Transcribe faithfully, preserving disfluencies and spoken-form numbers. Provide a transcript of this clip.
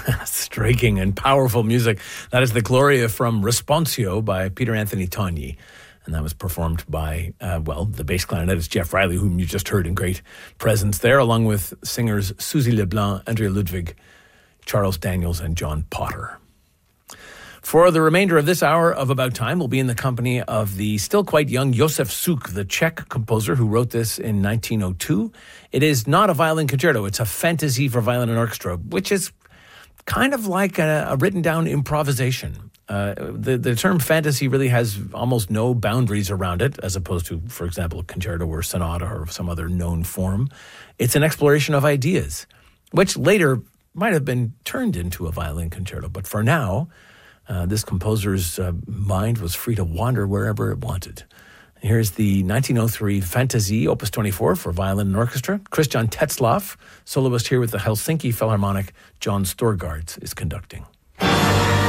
Striking and powerful music. That is the Gloria from Responsio by Peter Anthony Togni. And that was performed by, uh, well, the bass clarinetist Jeff Riley, whom you just heard in great presence there, along with singers Susie Leblanc, Andrea Ludwig, Charles Daniels, and John Potter. For the remainder of this hour of About Time, we'll be in the company of the still quite young Josef Suk, the Czech composer who wrote this in nineteen oh two. It is not a violin concerto. It's a fantasy for violin and orchestra, which is kind of like a, a written-down improvisation. Uh, the, the term fantasy really has almost no boundaries around it, as opposed to, for example, a concerto or sonata or some other known form. It's an exploration of ideas, which later might have been turned into a violin concerto. But for now, uh, this composer's uh, mind was free to wander wherever it wanted. Here's the nineteen oh three Fantasie, Opus twenty-four for violin and orchestra. Christian Tetzlaff, soloist here with the Helsinki Philharmonic. John Storgard is conducting.